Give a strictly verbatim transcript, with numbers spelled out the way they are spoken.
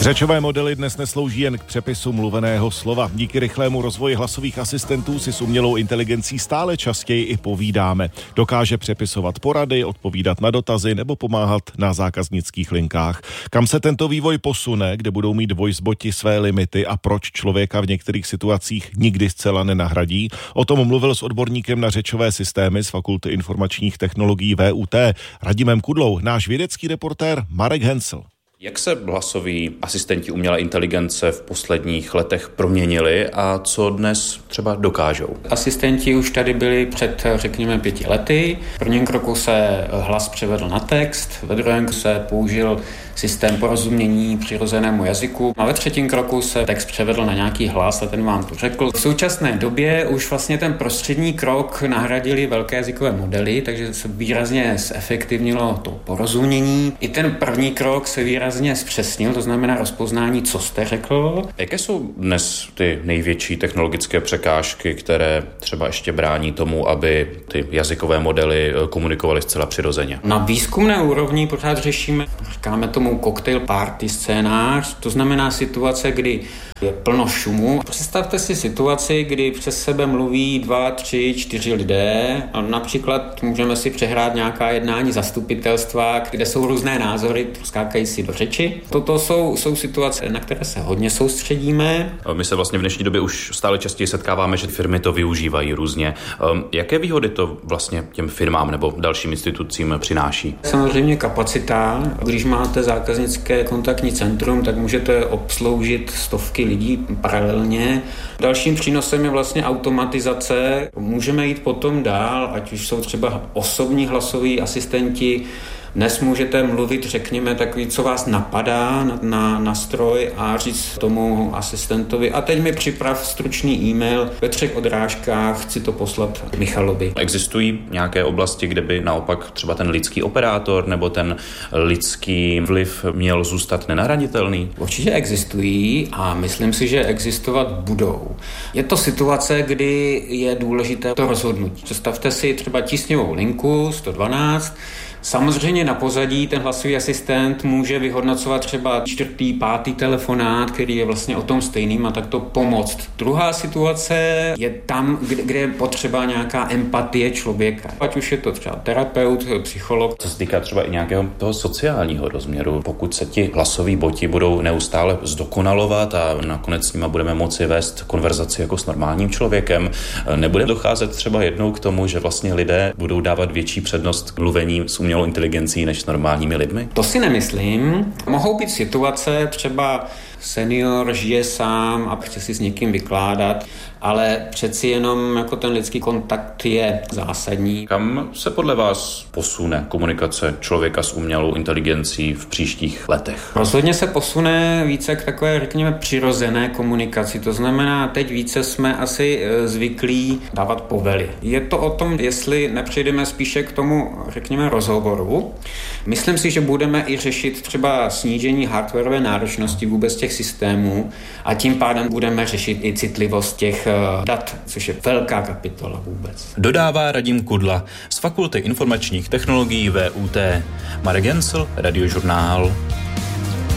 Řečové modely dnes neslouží jen k přepisu mluveného slova. Díky rychlému rozvoji hlasových asistentů si s umělou inteligencí stále častěji i povídáme. Dokáže přepisovat porady, odpovídat na dotazy nebo pomáhat na zákaznických linkách. Kam se tento vývoj posune, kde budou mít voiceboti své limity a proč člověka v některých situacích nikdy zcela nenahradí? O tom mluvil s odborníkem na řečové systémy z Fakulty informačních technologií V U T Radimem Kudlou náš vědecký reportér Marek Hensl. Jak se hlasoví asistenti umělé inteligence v posledních letech proměnili a co dnes třeba dokážou? Asistenti už tady byli před, řekněme, pěti lety. V prvním kroku se hlas převedl na text, ve druhém se použil systém porozumění přirozenému jazyku a ve třetím kroku se text převedl na nějaký hlas a ten vám to řekl. V současné době už vlastně ten prostřední krok nahradili velké jazykové modely, takže se výrazně zefektivnilo to porozumění. I ten první krok se výrazně zpřesnil, to znamená rozpoznání, co jste řekl. Jaké jsou dnes ty největší technologické překážky, které třeba ještě brání tomu, aby ty jazykové modely komunikovaly zcela přirozeně? Na výzkumné úrovni pořád řešíme, říkáme tomu cocktail party scénář, to znamená situace, kdy je plno šumu. Představte si situaci, kdy přes sebe mluví dva, tři, čtyři lidé. A například můžeme si přehrát nějaká jednání zastupitelstva, kde jsou různé názory, skákají si do řeči. Toto jsou, jsou situace, na které se hodně soustředíme. My se vlastně v dnešní době už stále častěji setkáváme, že firmy to využívají různě. Jaké výhody to vlastně těm firmám nebo dalším institucím přináší? Samozřejmě kapacita. Když máte zákaznické kontaktní centrum, tak můžete obsloužit stovky lidí paralelně. Dalším přínosem je vlastně automatizace. Můžeme jít potom dál, ať už jsou třeba osobní hlasoví asistenti. Dnes můžete mluvit, řekněme, takový, co vás napadá na, na, na stroj a říct tomu asistentovi a teď mi připrav stručný e-mail ve třech odrážkách, chci to poslat Michalovi. Existují nějaké oblasti, kde by naopak třeba ten lidský operátor nebo ten lidský vliv měl zůstat nenahraditelný? Určitě existují a myslím si, že existovat budou. Je to situace, kdy je důležité to rozhodnutí. Představte si třeba tísňovou linku sto dvanáct. Samozřejmě na pozadí ten hlasový asistent může vyhodnocovat třeba čtvrtý, pátý telefonát, který je vlastně o tom stejným a tak to pomoct. Druhá situace je tam, kde, kde je potřeba nějaká empatie člověka. Ať už je to třeba terapeut, psycholog. Co se týká třeba i nějakého toho sociálního rozměru, pokud se ti hlasoví boti budou neustále zdokonalovat a nakonec s nima budeme moci vést konverzaci jako s normálním člověkem, nebude docházet třeba jednou k tomu, že vlastně lidé budou dávat větší přednost k mluvení s umělou inteligencí než normálními lidmi? To si nemyslím. Mohou být situace, třeba senior žije sám a chce si s někým vykládat, ale přeci jenom jako ten lidský kontakt je zásadní. Kam se podle vás posune komunikace člověka s umělou inteligencí v příštích letech? Rozhodně se posune více k takové, řekněme, přirozené komunikaci. To znamená, teď více jsme asi zvyklí dávat povely. Je to o tom, jestli nepřejdeme spíše k tomu, řekněme, rozhovoru. Myslím si, že budeme i řešit třeba snížení hardwarové náročnosti vůbec těch systémů a tím pádem budeme řešit i citlivost těch dat, což je velká kapitola vůbec. Dodává Radim Kudla z Fakulty informačních technologií V U T. Marek Hensl, Radiožurnál.